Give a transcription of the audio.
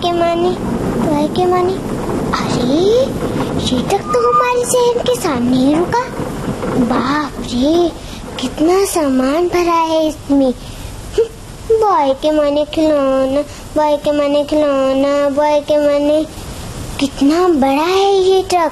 के माने। अरे ये तक तो हमारे शहर के सामने ही रुका। बाप रे, कितना सामान भरा है इसमें। बॉय के माने खिलौना, बॉय के माने खिलौना, बॉय के माने। कितना बड़ा है ये ट्रक।